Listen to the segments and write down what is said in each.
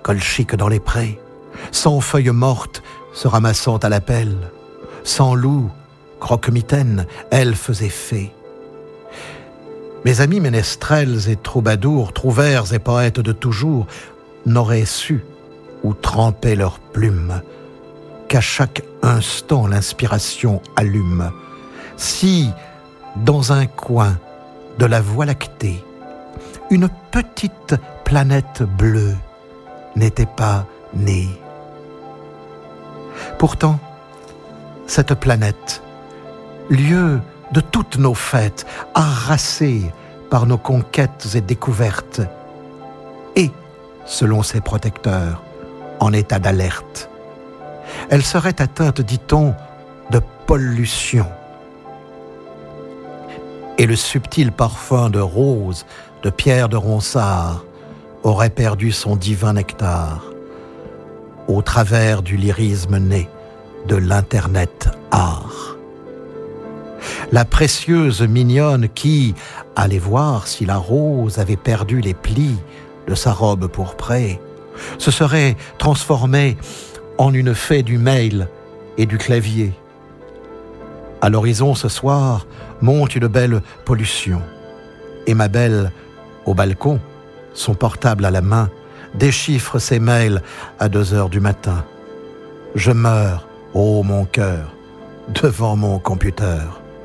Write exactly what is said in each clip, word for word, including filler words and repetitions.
colchique dans les prés, sans feuilles mortes se ramassant à la pelle, sans loups, croque-mitaines, elfes et fées. Mes amis ménestrels et troubadours, trouvères et poètes de toujours, n'auraient su où tremper leurs plumes, qu'à chaque instant l'inspiration allume, si, dans un coin de la Voie lactée, une petite planète bleue n'était pas née. Pourtant, cette planète, lieu de toutes nos fêtes, harassée par nos conquêtes et découvertes, et, selon ses protecteurs, en état d'alerte. Elle serait atteinte, dit-on, de pollution. Et le subtil parfum de rose, de pierre de Ronsard, aurait perdu son divin nectar au travers du lyrisme né de l'Internet art. La précieuse mignonne qui, allait voir si la rose avait perdu les plis de sa robe pourprée, se serait transformée en une fée du mail et du clavier. À l'horizon ce soir monte une belle pollution, et ma belle, au balcon, son portable à la main, déchiffre ses mails à deux heures du matin. Je meurs, ô mon cœur, devant mon computer.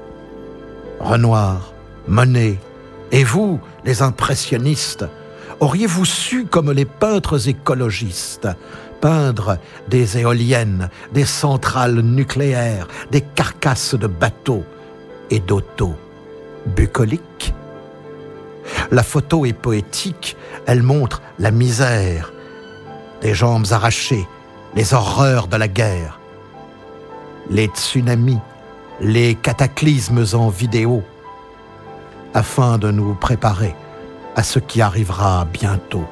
Renoir, Monet, et vous, les impressionnistes, auriez-vous su, comme les peintres écologistes, peindre des éoliennes, des centrales nucléaires, des carcasses de bateaux et d'autos bucoliques? La photo est poétique, elle montre la misère, des jambes arrachées, les horreurs de la guerre, les tsunamis, les cataclysmes en vidéo, afin de nous préparer à ce qui arrivera bientôt.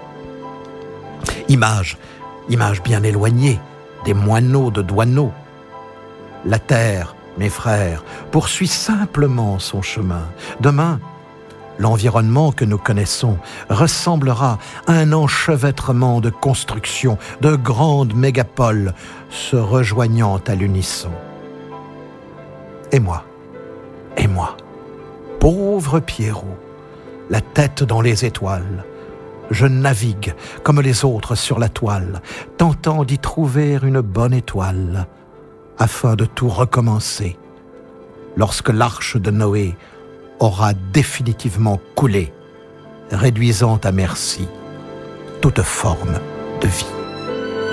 Images, images bien éloignées des moineaux de Douaneau. La terre, mes frères, poursuit simplement son chemin. Demain, l'environnement que nous connaissons ressemblera à un enchevêtrement de constructions, de grandes mégapoles se rejoignant à l'unisson. Et moi, et moi, pauvre Pierrot, la tête dans les étoiles, je navigue comme les autres sur la toile, tentant d'y trouver une bonne étoile, afin de tout recommencer, lorsque l'arche de Noé aura définitivement coulé, réduisant à merci toute forme de vie.